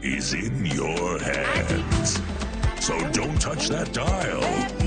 is in your hands. So don't touch that dial.